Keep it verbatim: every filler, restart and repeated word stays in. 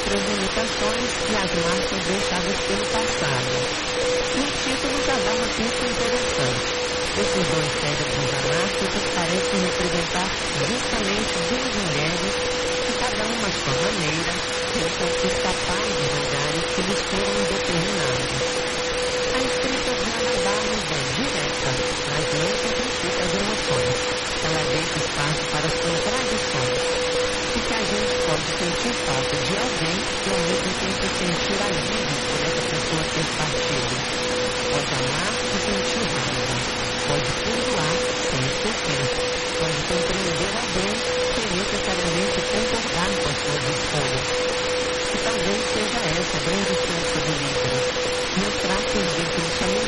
outras limitações e as marcas deixadas pelo passado. E o título já dá uma pista interessante. Esses dois cérebros anárquicos parecem representar justamente duas mulheres que, cada uma à sua maneira, tentam escapar dos lugares que lhes foram determinados. A escrita de Ana Barros é direta, mas não simplifica as emoções. Ela deixa espaço para as contradições. E que a gente pode sentir falta de alguém e ao mesmo tempo sentir alívio por essa pessoa ter partido. Pode amar e sentir